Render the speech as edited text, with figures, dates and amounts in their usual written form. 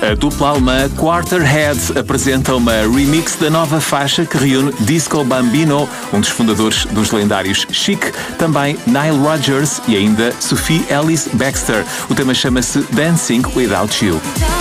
A dupla alemã Quarterhead apresenta uma remix da nova faixa que reúne Disco Bambino, um dos fundadores dos lendários Chic, também Nile Rodgers e ainda Sophie Ellis-Bextor. O tema chama-se Dancing Without You.